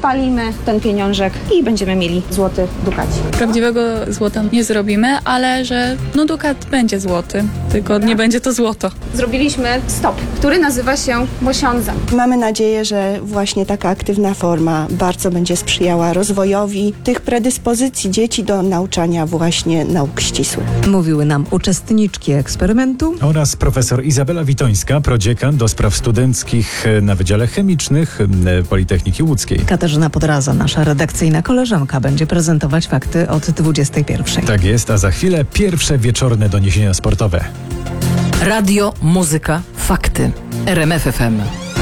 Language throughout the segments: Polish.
wypalimy ten pieniążek i będziemy mieli złoty dukaci. Prawdziwego złota nie zrobimy, ale że dukat będzie złoty, tylko nie będzie to złoto. Zrobiliśmy stop, który nazywa się Mosiądza. Mamy nadzieję, że właśnie taka aktywna forma bardzo będzie sprzyjała rozwojowi tych predyspozycji dzieci do nauczania właśnie nauk ścisłych. Mówiły nam uczestniczki eksperymentu oraz profesor Izabela Witońska, prodziekan do spraw studenckich na Wydziale Chemicznych Politechniki Łódzkiej. Katarzyna Podraza, nasza redakcyjna koleżanka, będzie prezentować fakty od 21. Tak jest, a za chwilę pierwsze wieczorne doniesienia sportowe. Radio, muzyka, fakty. RMF FM.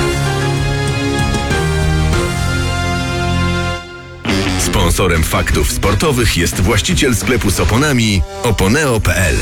Sponsorem faktów sportowych jest właściciel sklepu z oponami Oponeo.pl.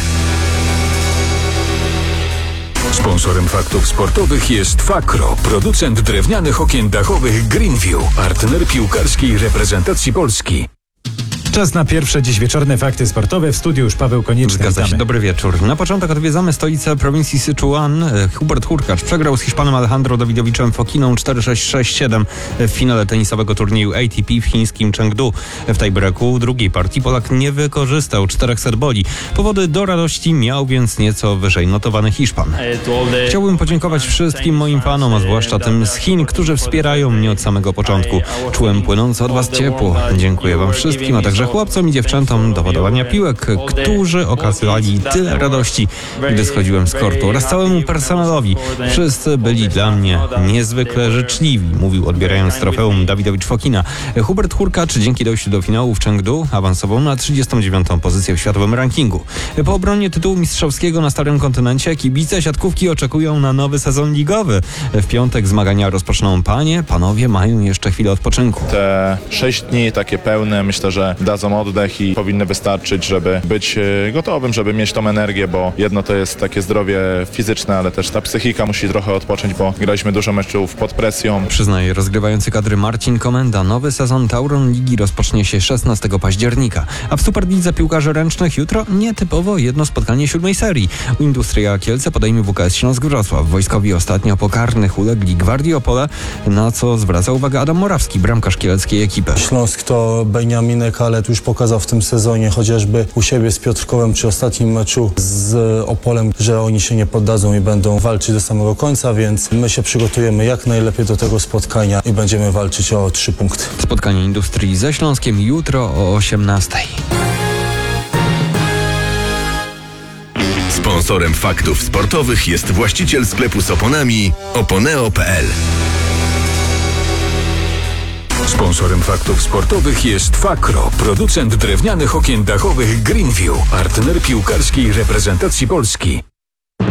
Sponsorem faktów sportowych jest Fakro, producent drewnianych okien dachowych Greenview, partner piłkarskiej reprezentacji Polski. Czas na pierwsze dziś wieczorne fakty sportowe. W studiu już Paweł Konieczny. Zgadza się, Witamy. dobry wieczór. Na początek odwiedzamy stolicę prowincji Sichuan. Hubert Hurkacz przegrał z Hiszpanem Alejandro Dawidowiczem Fokiną 4-6-6-7 w finale tenisowego turnieju ATP w chińskim Chengdu. W tiebreaku drugiej partii Polak nie wykorzystał 4 serboli. Powody do radości miał więc nieco wyżej notowany Hiszpan. Chciałbym podziękować wszystkim moim fanom, a zwłaszcza tym z Chin, którzy wspierają mnie od samego początku. Czułem płynące od was ciepło. Dziękuję wam wszystkim, a także chłopcom i dziewczętom do podawania piłek, którzy okazywali tyle radości, gdy schodziłem z kortu, oraz całemu personelowi. Wszyscy byli dla mnie niezwykle życzliwi, mówił, odbierając trofeum Dawidowicz Fokina. Hubert Hurkacz dzięki dojściu do finału w Chengdu awansował na 39. pozycję w światowym rankingu. Po obronie tytułu mistrzowskiego na Starym Kontynencie kibice siatkówki oczekują na nowy sezon ligowy. W piątek zmagania rozpoczną panowie mają jeszcze chwilę odpoczynku. Te 6 dni takie pełne, myślę, że dadzą oddech i powinny wystarczyć, żeby być gotowym, żeby mieć tą energię, bo jedno to jest takie zdrowie fizyczne, ale też ta psychika musi trochę odpocząć, bo graliśmy dużo meczów pod presją. Przyznaje rozgrywający kadry Marcin Komenda. Nowy sezon Tauron Ligi rozpocznie się 16 października, a w Superlidze piłkarzy ręcznych jutro nietypowo jedno spotkanie 7. serii. Industria Kielce podejmie WKS Śląsk Wrocław. Wojskowi ostatnio po karnych ulegli Gwardii Opole, na co zwraca uwagę Adam Morawski, bramkarz kieleckiej ekipy. Śląsk to Beniaminek, ale już pokazał w tym sezonie, chociażby u siebie z Piotrkowem czy ostatnim meczu z Opolem, że oni się nie poddadzą i będą walczyć do samego końca, więc my się przygotujemy jak najlepiej do tego spotkania i będziemy walczyć o 3 punkty. Spotkanie Industrii ze Śląskiem jutro o 18:00. Sponsorem faktów sportowych jest właściciel sklepu z oponami Oponeo.pl. Sponsorem faktów sportowych jest Fakro, producent drewnianych okien dachowych Greenview, partner piłkarskiej reprezentacji Polski.